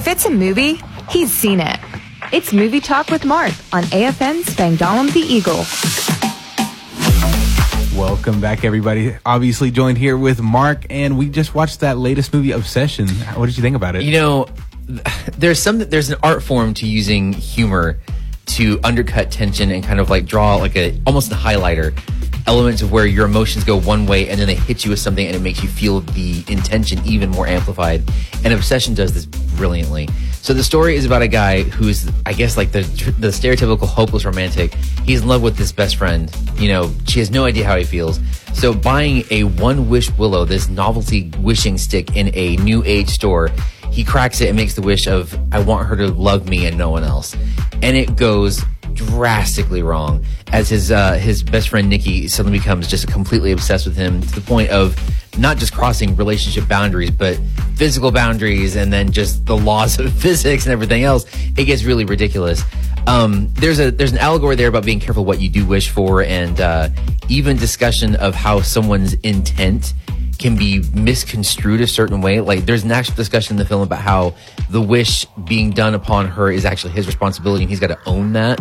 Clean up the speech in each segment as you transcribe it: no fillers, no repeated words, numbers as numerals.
If it's a movie, he's seen it. It's Movie Talk with Mark on AFN Spangdahlem the Eagle. Welcome back, everybody. Obviously joined here with Mark, and we just watched that latest movie, Obsession. What did you think about it? You know, there's an art form to using humor to undercut tension and kind of like draw like almost a highlighter. Elements of where your emotions go one way and then they hit you with something and it makes you feel the intention even more amplified. And Obsession does this brilliantly. So the story is about a guy who's, I guess, like the stereotypical hopeless romantic. He's in love with his best friend. You know, she has no idea how he feels. So buying a One Wish Willow, this novelty wishing stick in a new age store, he cracks it and makes the wish of, I want her to love me and no one else. And it goes drastically wrong as his best friend Nikki suddenly becomes just completely obsessed with him to the point of not just crossing relationship boundaries but physical boundaries, and then just the laws of physics and everything else. It gets really ridiculous. There's an allegory there about being careful what you do wish for, and even discussion of how someone's intent can be misconstrued a certain way. Like, there's an actual discussion in the film about how the wish being done upon her is actually his responsibility and he's got to own that.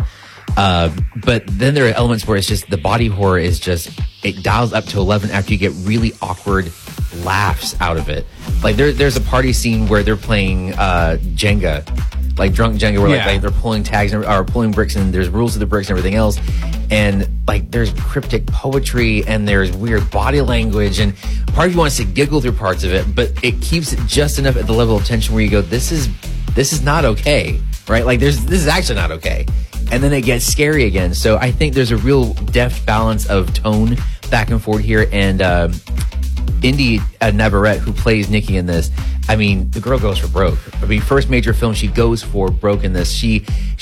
But then there are elements where it's just the body horror is just, it dials up to 11 after you get really awkward laughs out of it. Like there's a party scene where they're playing Jenga, like drunk Jenga, where like they're pulling tags or pulling bricks, and there's rules of the bricks and everything else. And like there's cryptic poetry and there's weird body language, and part of you wants to giggle through parts of it, but it keeps it just enough at the level of tension where you go, this is not okay, right? Like this is actually not okay. And then it gets scary again. So I think there's a real deft balance of tone back and forth here. And Indy Navarrete, who plays Nikki in this, I mean, the girl goes for broke. I mean, first major film, she goes for broke in this. She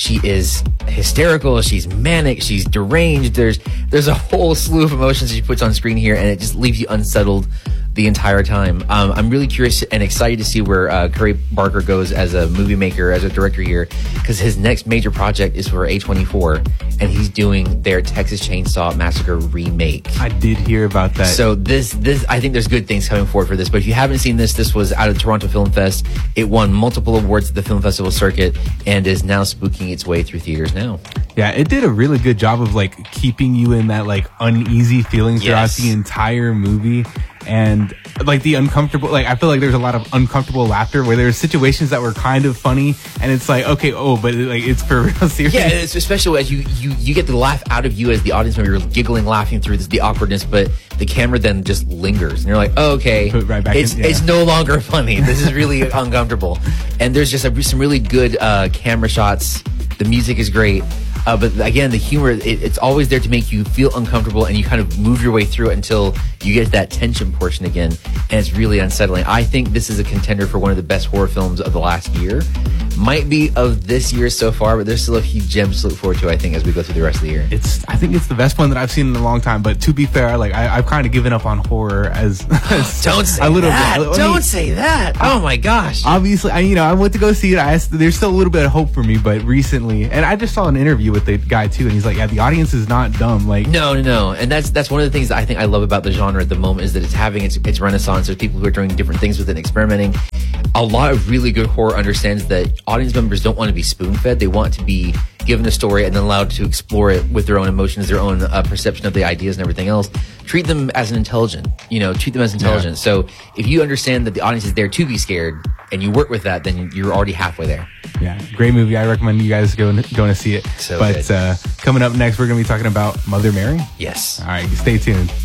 is hysterical. She's manic. She's deranged. There's a whole slew of emotions she puts on screen here, and it just leaves you unsettled the entire time. I'm really curious and excited to see where Curry Barker goes as a movie maker, as a director here, because his next major project is for A24, and he's doing their Texas Chainsaw Massacre remake. I did hear about that. So this I think there's good things coming forward for this. But if you haven't seen this was out of Toronto Film Fest. It won multiple awards at the film festival circuit and is now spooking its way through theaters now. Yeah, it did a really good job of like keeping you in that like uneasy feeling throughout the entire movie. And like the uncomfortable, like I feel like there's a lot of uncomfortable laughter where there's situations that were kind of funny, and it's like, okay, but like it's for real serious. Yeah, it's especially as you get the laugh out of you as the audience member. You're giggling, laughing through the awkwardness, but the camera then just lingers, and you're like, oh, okay, put it right back it's no longer funny. This is really uncomfortable, and there's just some really good camera shots. The music is great. But again, the humor, it's always there to make you feel uncomfortable, and you kind of move your way through it until you get that tension portion again, and it's really unsettling. I think this is a contender for one of the best horror films of the last year. Might be of this year so far, but there's still a few gems to look forward to, I think, as we go through the rest of the year. I think it's the best one that I've seen in a long time, but to be fair, like I've kind of given up on horror as Don't say that. Don't say that. Oh my gosh. Obviously, I went to go see it. There's still a little bit of hope for me, but recently, and I just saw an interview with the guy too, and he's like, yeah, the audience is not dumb. Like, no, and that's one of the things that I think I love about the genre at the moment, is that it's having its renaissance. There's people who are doing different things with it and experimenting. A lot of really good horror understands that audience members don't want to be spoon-fed. They want to be given a story and then allowed to explore it with their own emotions, their own perception of the ideas and everything else. Treat them as intelligent. Treat them as intelligent. Yeah. So if you understand that the audience is there to be scared and you work with that, then you're already halfway there. Yeah, great movie. I recommend you guys going to see it. Coming up next, we're going to be talking about Mother Mary. Yes. All right, stay tuned.